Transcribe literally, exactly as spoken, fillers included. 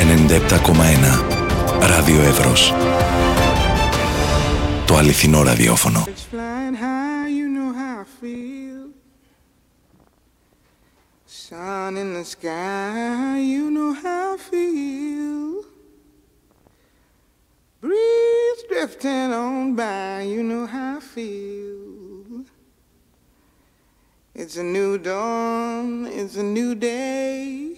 ενενήντα επτά κόμμα ένα Ράδιο Εύρος. Το αληθινό ραδιόφωνο. Sun in the sky, you know how I feel. Breeze drifting on by, you know how I feel. It's a new dawn, it's a new day.